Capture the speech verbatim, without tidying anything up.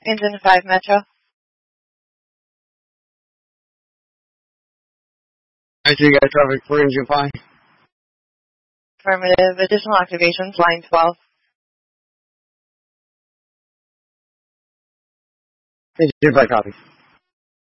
Engine five Metro. I see you got traffic for Engine five. Affirmative. Additional activations, line twelve. Engine five copy.